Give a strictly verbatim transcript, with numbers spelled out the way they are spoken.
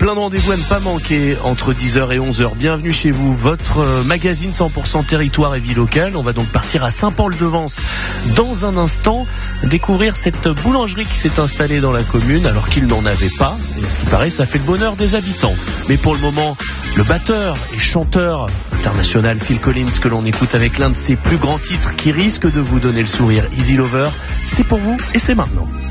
Plein de rendez-vous à ne pas manquer entre dix heures et onze heures. Bienvenue chez vous, votre magazine cent pour cent territoire et vie locale. On va donc partir à Saint-Paul-de-Vence dans un instant, découvrir cette boulangerie qui s'est installée dans la commune alors qu'il n'en avait pas. Et à ce qui paraît, ça fait le bonheur des habitants. Mais pour le moment, le batteur et chanteur international Phil Collins, que l'on écoute avec l'un de ses plus grands titres qui risque de vous donner le sourire, Easy Lover, c'est pour vous et c'est maintenant.